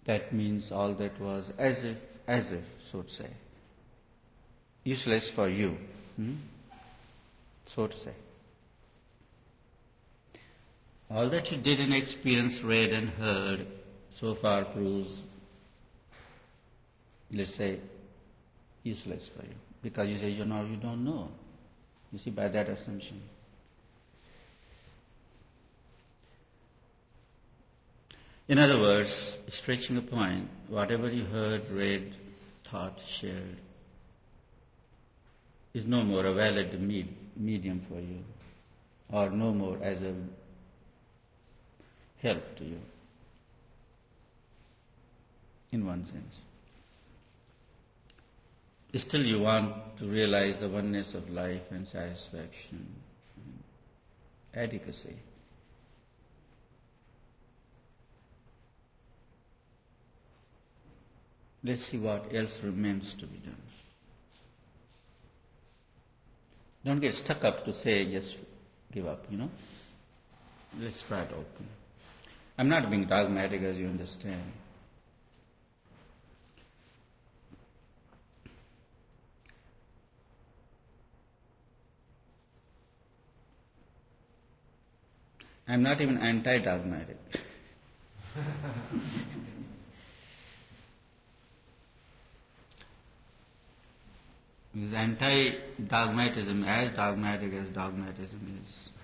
That means all that was as if, so to say, useless for you, so to say. All that you did and experienced, read and heard so far proves, let's say, useless for you. Because you say, you don't know. You see, by that assumption. In other words, stretching a point, whatever you heard, read, thought, shared, is no more a valid medium for you, or no more as a help to you, in one sense. Still you want to realize the oneness of life and satisfaction, adequacy. Let's see what else remains to be done. Don't get stuck up to say just give up, Let's try it open. I'm not being dogmatic, as you understand. I'm not even anti-dogmatic. Because anti-dogmatism, as dogmatic as dogmatism is,